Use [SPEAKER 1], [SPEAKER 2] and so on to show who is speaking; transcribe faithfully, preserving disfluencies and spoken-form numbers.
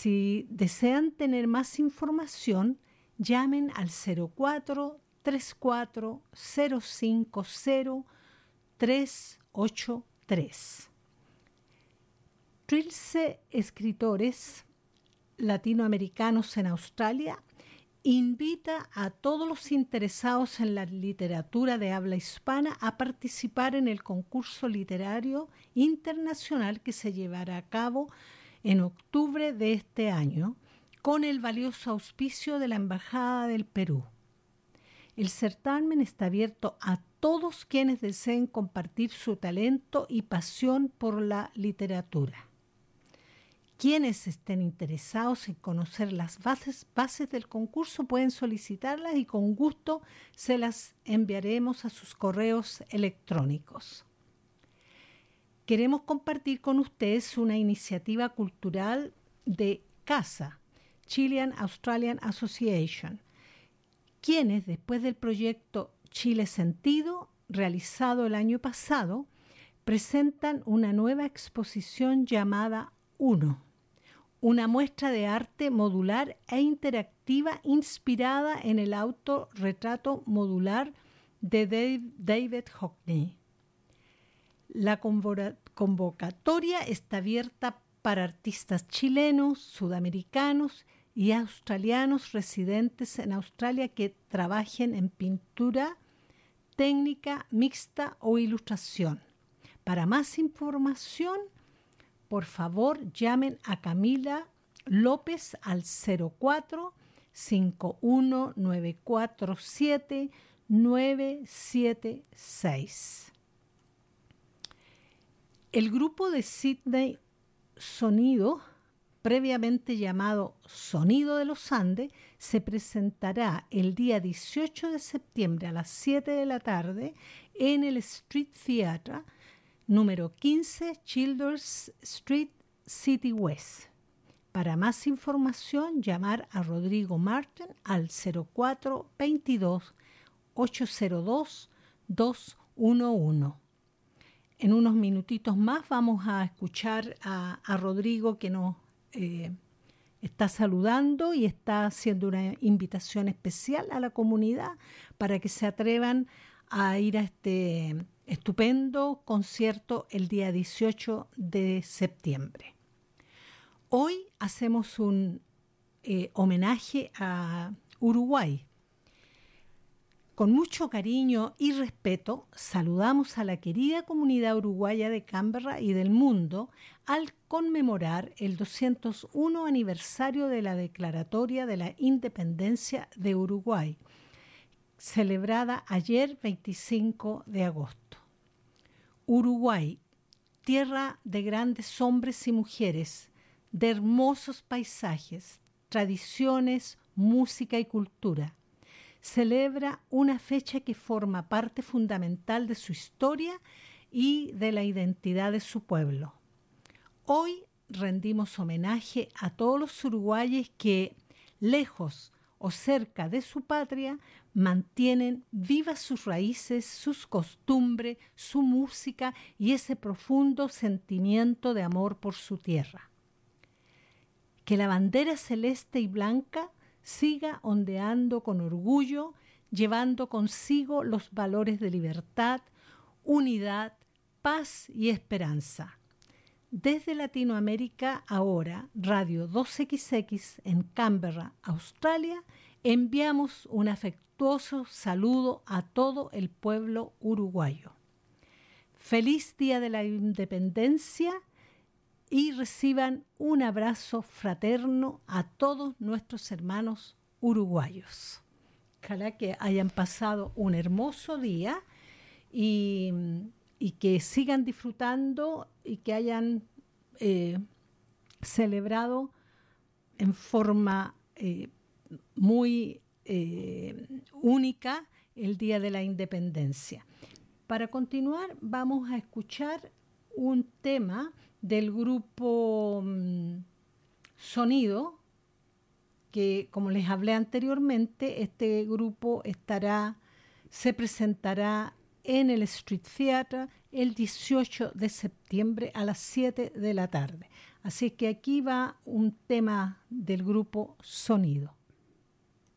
[SPEAKER 1] Si desean tener más información, llamen al cero cuatro tres cuatro cero cinco cero tres ocho tres. Trilce Escritores Latinoamericanos en Australia invita a todos los interesados en la literatura de habla hispana a participar en el concurso literario internacional que se llevará a cabo en octubre de este año, con el valioso auspicio de la Embajada del Perú. El certamen está abierto a todos quienes deseen compartir su talento y pasión por la literatura. Quienes estén interesados en conocer las bases, bases del concurso pueden solicitarlas y con gusto se las enviaremos a sus correos electrónicos. Queremos compartir con ustedes una iniciativa cultural de CASA, Chilean Australian Association, quienes después del proyecto Chile Sentido, realizado el año pasado, presentan una nueva exposición llamada Uno, una muestra de arte modular e interactiva inspirada en el autorretrato modular de David Hockney. La convocatoria está abierta para artistas chilenos, sudamericanos y australianos residentes en Australia que trabajen en pintura, técnica mixta o ilustración. Para más información, por favor, llamen a Camila López al cero cuatro cinco uno nueve cuatro siete nueve siete seis. El grupo de Sydney Sonido, previamente llamado Sonido de los Andes, se presentará el día dieciocho de septiembre a las siete de la tarde en el Street Theatre, número quince, Childers Street, City West. Para más información, llamar a Rodrigo Martin al cero cuatro veintidós ochocientos dos dos uno uno. En unos minutitos más vamos a escuchar a, a Rodrigo que nos eh, está saludando y está haciendo una invitación especial a la comunidad para que se atrevan a ir a este estupendo concierto el día dieciocho de septiembre. Hoy hacemos un eh, homenaje a Uruguay. Con mucho cariño y respeto, saludamos a la querida comunidad uruguaya de Canberra y del mundo al conmemorar el doscientos uno aniversario de la Declaratoria de la Independencia de Uruguay, celebrada ayer veinticinco de agosto. Uruguay, tierra de grandes hombres y mujeres, de hermosos paisajes, tradiciones, música y cultura, celebra una fecha que forma parte fundamental de su historia y de la identidad de su pueblo. Hoy rendimos homenaje a todos los uruguayos que, lejos o cerca de su patria, mantienen vivas sus raíces, sus costumbres, su música y ese profundo sentimiento de amor por su tierra. Que la bandera celeste y blanca siga ondeando con orgullo, llevando consigo los valores de libertad, unidad, paz y esperanza. Desde Latinoamérica ahora, Radio dos equis equis en Canberra, Australia, enviamos un afectuoso saludo a todo el pueblo uruguayo. Feliz Día de la Independencia y reciban un abrazo fraterno a todos nuestros hermanos uruguayos. Ojalá que hayan pasado un hermoso día y, y que sigan disfrutando y que hayan eh, celebrado en forma eh, muy eh, única el Día de la Independencia. Para continuar, vamos a escuchar un tema del grupo um, Sonido, que como les hablé anteriormente, este grupo estará, se presentará en el Street Theatre el dieciocho de septiembre a las siete de la tarde. Así que aquí va un tema del grupo Sonido.